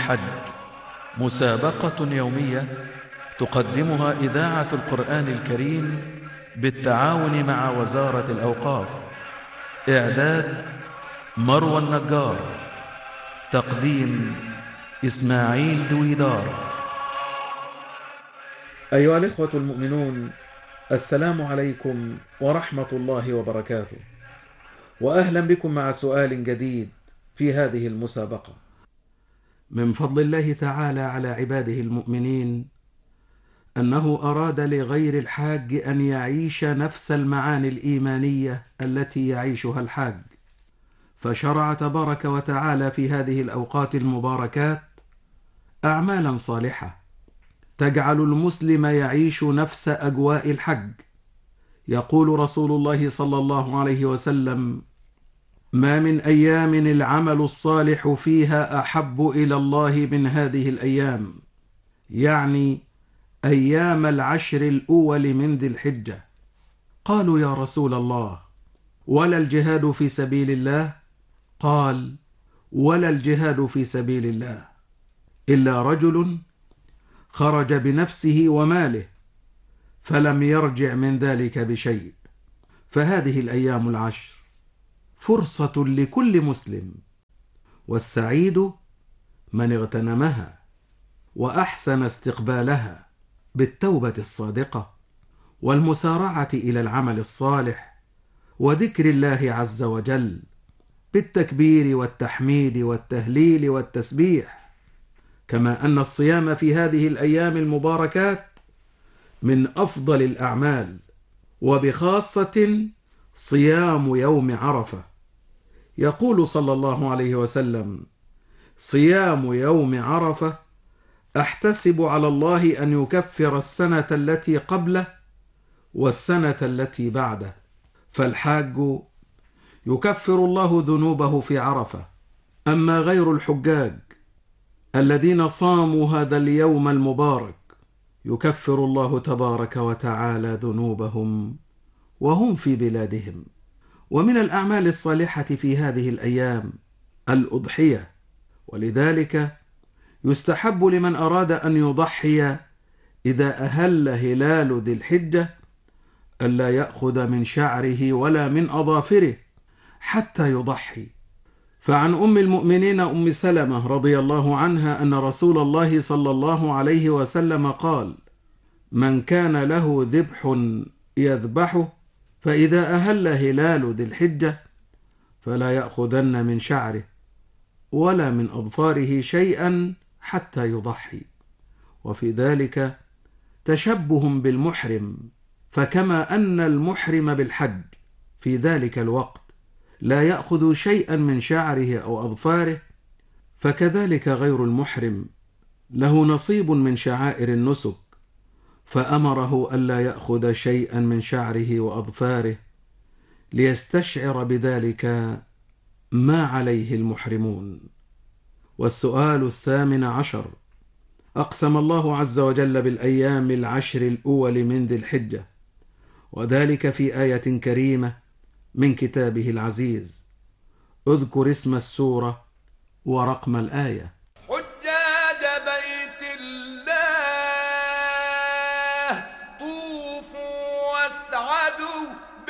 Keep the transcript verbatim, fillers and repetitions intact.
الحج، مسابقة يومية تقدمها إذاعة القرآن الكريم بالتعاون مع وزارة الأوقاف. إعداد مروى النجار، تقديم إسماعيل دويدار. أيها الإخوة المؤمنون، السلام عليكم ورحمة الله وبركاته، وأهلا بكم مع سؤال جديد في هذه المسابقة. من فضل الله تعالى على عباده المؤمنين أنه أراد لغير الحاج أن يعيش نفس المعاني الإيمانية التي يعيشها الحاج، فشرع تبارك وتعالى في هذه الأوقات المباركات أعمالا صالحة تجعل المسلم يعيش نفس أجواء الحج. يقول رسول الله صلى الله عليه وسلم: ما من أيام العمل الصالح فيها أحب إلى الله من هذه الأيام، يعني أيام العشر الأول من ذي الحجة. قالوا: يا رسول الله، ولا الجهاد في سبيل الله؟ قال: ولا الجهاد في سبيل الله إلا رجل خرج بنفسه وماله فلم يرجع من ذلك بشيء. فهذه الأيام العشر فرصة لكل مسلم، والسعيد من اغتنمها وأحسن استقبالها بالتوبة الصادقة والمسارعة إلى العمل الصالح وذكر الله عز وجل بالتكبير والتحميد والتهليل والتسبيح. كما أن الصيام في هذه الأيام المباركات من أفضل الأعمال، وبخاصة صيام يوم عرفة. يقول صلى الله عليه وسلم: صيام يوم عرفة أحتسب على الله أن يكفر السنة التي قبله والسنة التي بعده. فالحاج يكفر الله ذنوبه في عرفة، أما غير الحجاج الذين صاموا هذا اليوم المبارك يكفر الله تبارك وتعالى ذنوبهم وهم في بلادهم. ومن الأعمال الصالحة في هذه الأيام الأضحية، ولذلك يستحب لمن أراد أن يضحي إذا أهل هلال ذي الحجة ألا يأخذ من شعره ولا من أظافره حتى يضحي. فعن أم المؤمنين أم سلمة رضي الله عنها أن رسول الله صلى الله عليه وسلم قال: من كان له ذبح يذبحه فإذا أهل هلال ذي الحجة فلا يأخذن من شعره ولا من أظفاره شيئا حتى يضحي. وفي ذلك تشبه بالمحرم، فكما أن المحرم بالحج في ذلك الوقت لا يأخذ شيئا من شعره أو أظفاره، فكذلك غير المحرم له نصيب من شعائر النسك، فأمره ألا يأخذ شيئا من شعره وأظفاره ليستشعر بذلك ما عليه المحرمون. والسؤال الثامن عشر: أقسم الله عز وجل بالأيام العشر الأول من ذي الحجة، وذلك في آية كريمة من كتابه العزيز. اذكر اسم السورة ورقم الآية.